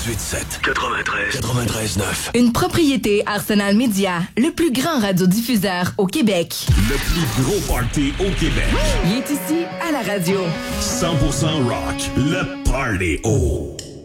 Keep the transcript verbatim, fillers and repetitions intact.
quatre-vingt-dix-huit sept, quatre-vingt-treize, quatre-vingt-treize neuf. Une propriété Arsenal Media, le plus grand radiodiffuseur au Québec. Le plus gros party au Québec. Il est ici à la radio. cent pour cent rock, le Party O.